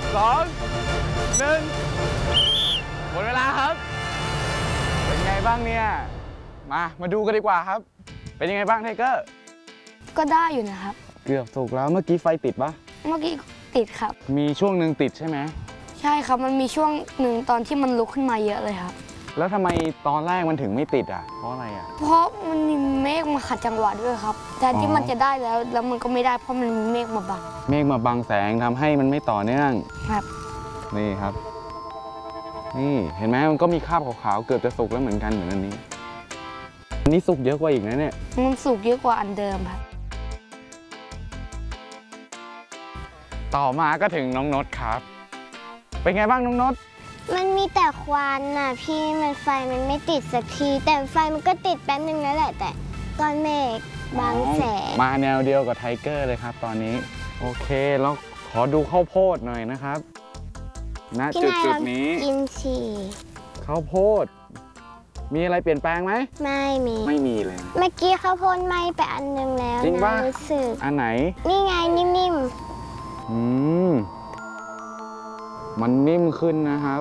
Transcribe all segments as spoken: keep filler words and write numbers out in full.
สองหนึ่งหมดเวลาครับเป็นไงบ้างเนี่ยมามาดูกันดีกว่าครับเป็นยังไงบ้างไทเกอร์ก็ได้อยู่นะครับเกือบสุกแล้วเมื่อกี้ไฟติดปะเมื่อกี้ติดครับมีช่วงหนึ่งติดใช่ไหมใช่ครับมันมีช่วงหนึ่งตอนที่มันลุกขึ้นมาเยอะเลยครับแล้วทำไมตอนแรกมันถึงไม่ติดอ่ะเพราะอะไรอ่ะเพราะมันมีเมฆมาขัดจังหวะด้วยครับแต่ที่มันจะได้แล้วแล้วมันก็ไม่ได้เพราะมันมีเมฆมาบังเมฆมาบังแสงทำให้มันไม่ต่อเนื่องครับนี่ครับนี่เห็นไหมมันก็มีคราบขาวๆเกือบจะสุกแล้วเหมือนกันเหมือนอันนี้อันนี้สุกเยอะกว่าอีกนะเนี่ยมันสุกเยอะกว่าอันเดิมครับต่อมาก็ถึงน้องนดครับเป็นไงบ้างน้องนดมันมีแต่ควันน่ะพี่มันไฟมันไม่ติดสักทีแต่ไฟมันก็ติดแป๊บนึงนั่นแหละแต่ก้อนเมฆบางแสงมาแนวเดียวกับไทเกอร์เลยครับตอนนี้โอเคแล้วขอดูข้าวโพดหน่อยนะครับณจุดจุดนี้กินฉี่ข้าวโพดมีอะไรเปลี่ยนแปลงไหมไม่มีไม่มีเลยเมื่อกี้ข้าวโพดไหม้ไปอันนึงแล้วจริงป่ะรู้สึกอันไหนนี่ไงนิ่มๆอืมมันนิ่มขึ้นนะครับ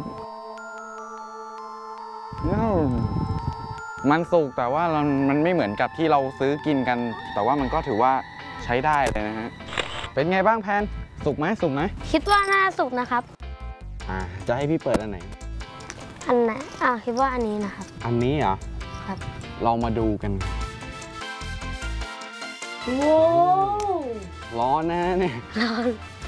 มันสุกแต่ว่ามันไม่เหมือนกับที่เราซื้อกินกัน แต่ว่ามันก็ถือว่าใช้ได้เลยนะฮะเป็นไงบ้างแพนสุกไหมสุกไหมคิดว่าน่าสุกนะครับอ่าจะให้พี่เปิดอันไหนอันไหนอ่าคิดว่าอันนี้นะครับอันนี้เหรอครับเรามาดูกันว้าวร้อนนะเนี่ยร้อน